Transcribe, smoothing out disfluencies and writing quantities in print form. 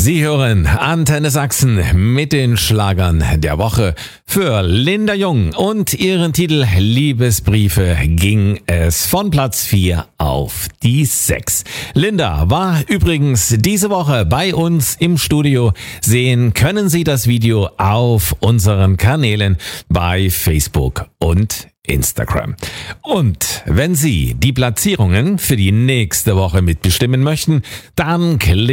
Sie hören Antenne Sachsen mit den Schlagern der Woche. Für Linda Jung und ihren Titel Liebesbriefe ging es von Platz 4 auf die 6. Linda war übrigens diese Woche bei uns im Studio. Sehen können Sie das Video auf unseren Kanälen bei Facebook und Instagram. Und wenn Sie die Platzierungen für die nächste Woche mitbestimmen möchten, dann